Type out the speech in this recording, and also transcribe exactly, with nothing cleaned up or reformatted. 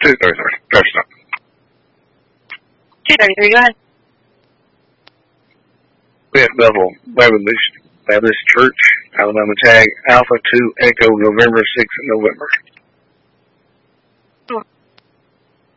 two thirty-three. Start stop. two thirty-three, go ahead. We have Bethel Baptist, Baptist Church, Alabama tag, Alpha two Echo, November sixth, November.